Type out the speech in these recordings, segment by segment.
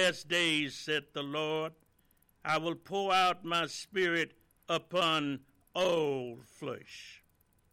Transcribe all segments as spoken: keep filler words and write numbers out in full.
last days, saith the Lord, I will pour out my spirit upon all flesh.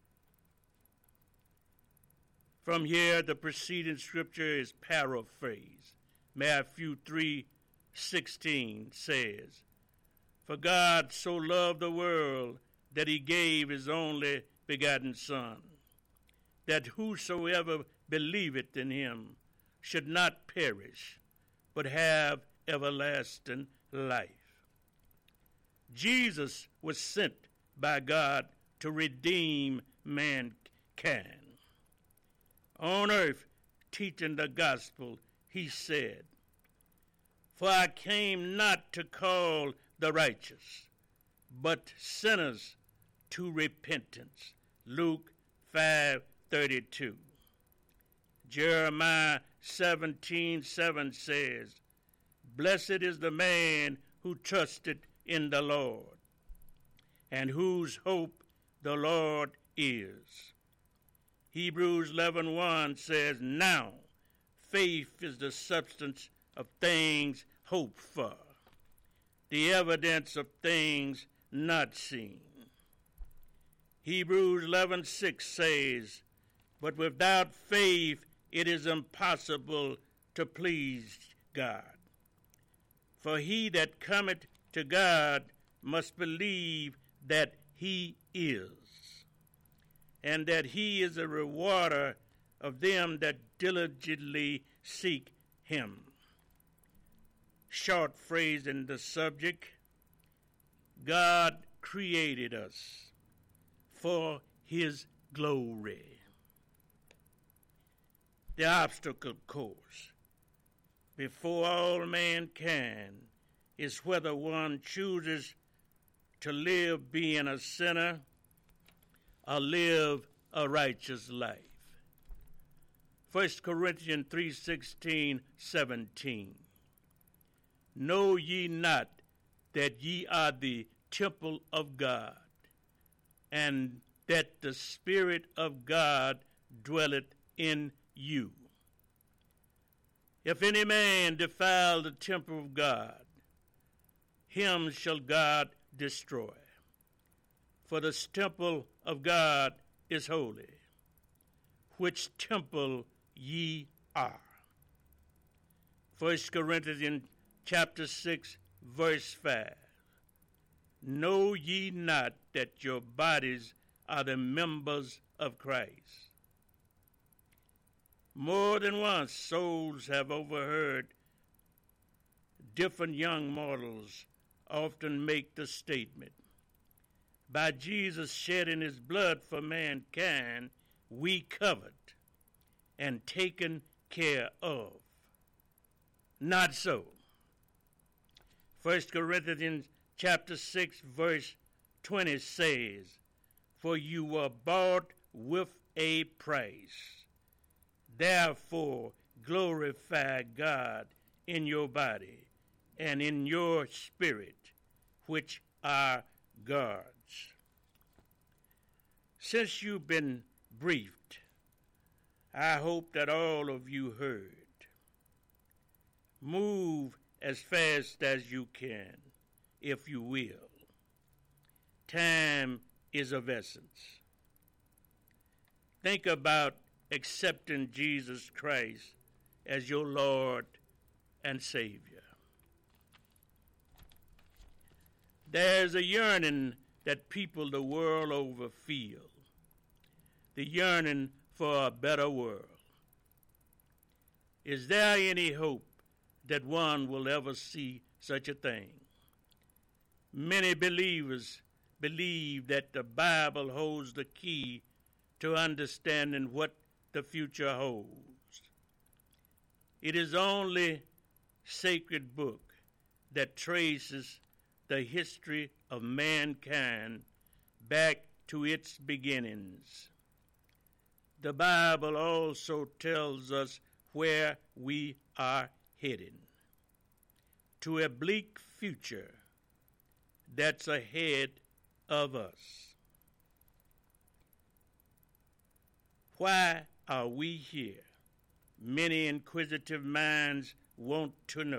From here, the preceding scripture is paraphrased. Matthew three sixteen says, For God so loved the world that he gave his only begotten Son, that whosoever believeth in him should not perish, but have everlasting life. Jesus was sent by God to redeem mankind. On earth, teaching the gospel, he said, For I came not to call the righteous, but sinners to repentance. Luke five thirty-two. Jeremiah seventeen seven says, Blessed is the man who trusted in the Lord, and whose hope the Lord is. Hebrews eleven one says, Now faith is the substance of things hoped for, the evidence of things not seen. Hebrews eleven six says, But without faith it is impossible to please God. For he that cometh to God must believe that he is, and that he is a rewarder of them that diligently seek him. Short phrase in the subject, God created us for his glory. The obstacle course before all mankind is whether one chooses to live being a sinner or live a righteous life. First Corinthians three sixteen, seventeen. Know ye not that ye are the temple of God, and that the Spirit of God dwelleth in you? If any man defile the temple of God, him shall God destroy. For the temple of God is holy, which temple ye are. First Corinthians chapter six, verse five. Know ye not that your bodies are the members of Christ? More than once, souls have overheard different young mortals often make the statement, by Jesus shedding his blood for mankind, we covered and taken care of. Not so. First Corinthians chapter six, verse twenty says, For you were bought with a price. Therefore glorify God in your body and in your spirit, which are God's. Since you've been briefed, I hope that all of you heard. Move as fast as you can, if you will. Time is of essence. Think about accepting Jesus Christ as your Lord and Savior. There's a yearning that people the world over feel, the yearning for a better world. Is there any hope that one will ever see such a thing? Many believers believe that the Bible holds the key to understanding what the future holds. It is only sacred book that traces the history of mankind back to its beginnings. The Bible also tells us where we are heading, to a bleak future that's ahead of us. Why are we here? Many inquisitive minds want to know.